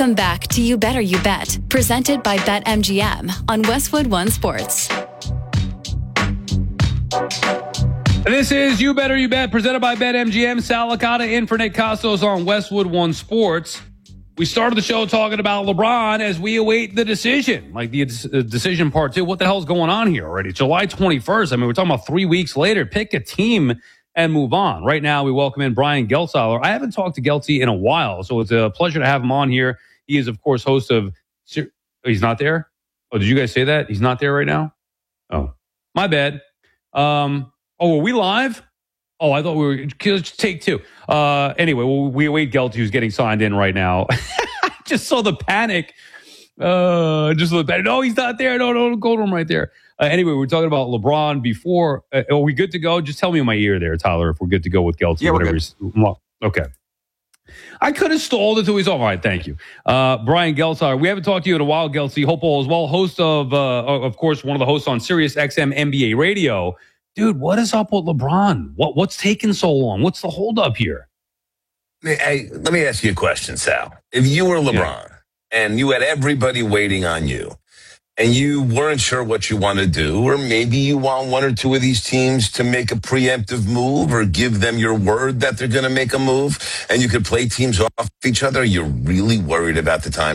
Welcome back to You Better You Bet, presented by BetMGM on Westwood One Sports. This is You Better You Bet, presented by BetMGM. Sal Licata in for Nick Costos on Westwood One Sports. We started the show talking about LeBron as we await the decision, like the decision part two. What the hell's going on here already? July 21st. I mean, we're talking about 3 weeks later. Pick a team and move on. Right now, we welcome in Brian Geltzahler. I haven't talked to Gelty in a while, so it's a pleasure to have him on here. He is, of course, host of... He's not there? Oh, did you guys say that? He's not there right now? Oh, my bad. Were we live? Oh, I thought we were... Take two. Anyway, we await Gelty, who's getting signed in right now. Just saw the panic. No, he's not there. No, don't go to him right there. Anyway, we're talking about LeBron before. Are we good to go? Just tell me in my ear there, Tyler, if we're good to go with Gelty. Yeah, we're good. Okay. I could have stalled until he's all right. Thank you. Brian Geltzahler. We haven't talked to you in a while, Gelty. Hope all is well. Host of course, one of the hosts on Sirius XM NBA Radio. Dude, what is up with LeBron? What's taking so long? What's the holdup here? Hey, let me ask you a question, Sal. If you were LeBron and you had everybody waiting on you and you weren't sure what you want to do, or maybe you want one or two of these teams to make a preemptive move or give them your word that they're going to make a move and you could play teams off each other, you're really worried about the time